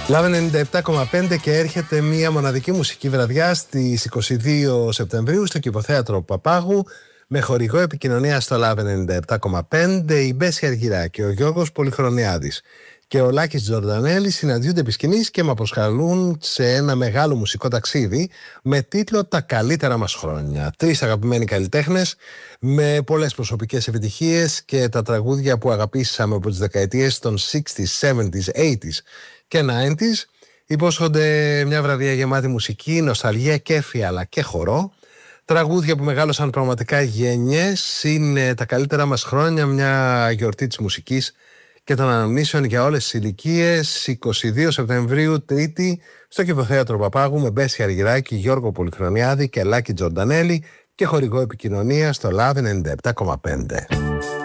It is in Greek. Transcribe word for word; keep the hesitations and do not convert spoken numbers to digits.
Λαβ ενενήντα επτά κόμμα πέντε και έρχεται μια μοναδική μουσική βραδιά στις είκοσι δύο Σεπτεμβρίου στο Κηποθέατρο Παπάγου με χορηγό επικοινωνία στο Λαβ ενενήντα επτά κόμμα πέντε η Μπέση Αργυράκη, ο Γιώργος Πολυχρονιάδης και ο Λάκης Τζορντανέλη συναντιούνται επί σκηνής και με αποσκαλούν σε ένα μεγάλο μουσικό ταξίδι με τίτλο «Τα καλύτερα μας χρόνια». Τρεις αγαπημένοι καλλιτέχνες με πολλές προσωπικές επιτυχίες και τα τραγούδια που αγαπήσαμε από τις δεκαετίες των εξήντα, εβδομήντα, ογδόντα και ενενήντα υπόσχονται μια βραδιά γεμάτη μουσική, νοσταλγία, κέφι αλλά και χορό. Τραγούδια που μεγάλωσαν πραγματικά γενιές, είναι τα καλύτερα μας χρόνια, μια γιορτή της μουσικής και των αναμνήσεων για όλες τις ηλικίες. είκοσι δύο Σεπτεμβρίου, Τρίτη, στο Κηποθέατρο Παπάγου με Μπέση Αργυράκη, Γιώργο Πολυχρονιάδη και Λάκη Τζορντανέλη και χορηγό επικοινωνία στο Λαβ ενενήντα επτά κόμμα πέντε.